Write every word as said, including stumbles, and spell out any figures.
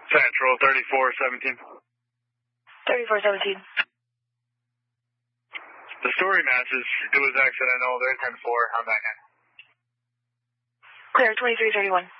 Central, thirty-four seventeen. thirty-four seventeen. The story matches. It was accidental. They're ten four. I'm back in. Clear, twenty-three thirty-one.